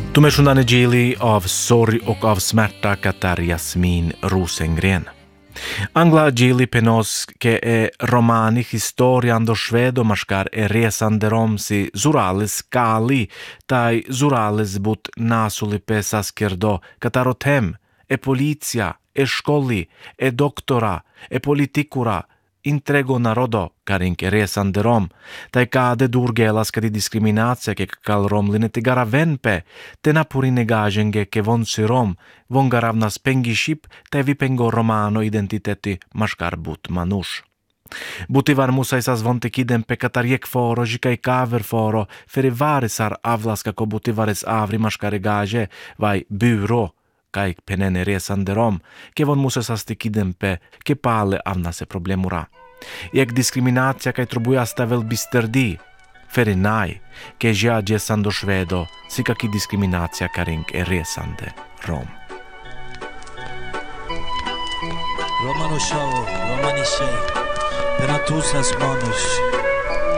Tumeshundane Gili av sorg och av smärta katar Jasmin Rosengren. Angla Gili penos che è romani historian do švedo maškar e resande romsi zurales kali, tai zurales but nasulipe saskerdo katarotem, e policia, e školi, e doktora, e politikura, intrego narodo, karink resande rom, tai kade durgelas kadi diskriminacija ke kal romline te gara venpe, te napuri negagenge ke vonsi rom, von garavnas pengiship, te vi pengo romano identiteti maškar but manush. Butivar musai sas vonte kiden pe katarjek foro, žikai kaver foro, feri varisar avlaska ko butivares avri maškare gaje, vai buro, kai penene resande rom, ke von musas asti kidempe, ke pale avnase problemura. Jak diskriminacija kai trubuja stavel bisterdi, feri nai, ke žia gesando švedo, sika ki diskriminacija karink e resande rom. Romano šavo, romani še, per atusas manus,